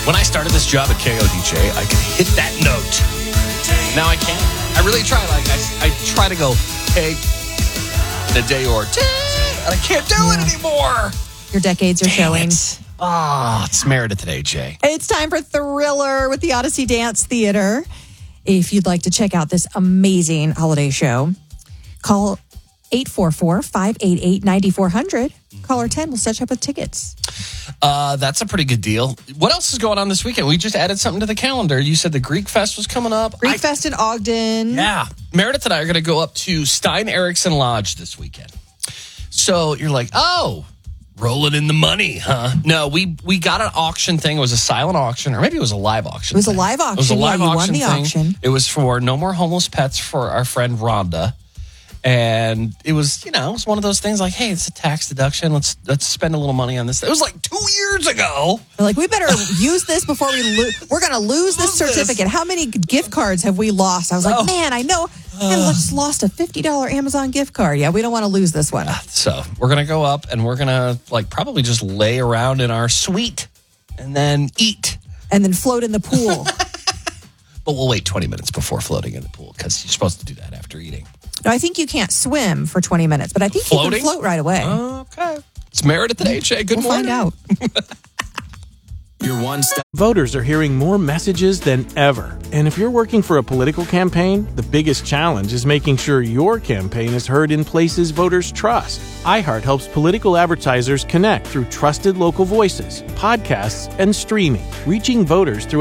When I started this job at KODJ, I could hit that note. Now I can't. I really try. Like I try to go, hey, in a day or two, and I can't do it anymore. Your decades are showing. It's Meredith today, Jay. It's time for Thriller with the Odyssey Dance Theater. If you'd like to check out this amazing holiday show, call 844-588-9400. Caller 10 will set you up with tickets. That's a pretty good deal. What else is going on this weekend? We just added something to the calendar. You said the Greek Fest was coming up. Greek Fest in Ogden. Yeah. Meredith and I are going to go up to Stein Eriksen Lodge this weekend. So you're like, oh, rolling in the money, huh? No, we got an auction thing. It was a silent auction, or maybe it was a live auction. It was a live auction. It was a live auction. You won the auction. It was for No More Homeless Pets for our friend Rhonda. And it was, it was one of those things like, hey, it's a tax deduction. Let's spend a little money on this. It was like 2 years ago. They're like, we better use this before we lose. We're going to lose this certificate. How many gift cards have we lost? I was like, man, I know. I just lost a $50 Amazon gift card. Yeah, we don't want to lose this one. So we're going to go up and we're going to probably just lay around in our suite and then eat. And then float in the pool. But we'll wait 20 minutes before floating in the pool because you're supposed to do that after eating. No, I think you can't swim for 20 minutes, but I think you can float right away. Okay. It's Meredith at HA. Good morning. We'll find out. Your one step. Voters are hearing more messages than ever. And if you're working for a political campaign, the biggest challenge is making sure your campaign is heard in places voters trust. iHeart helps political advertisers connect through trusted local voices, podcasts, and streaming, reaching voters through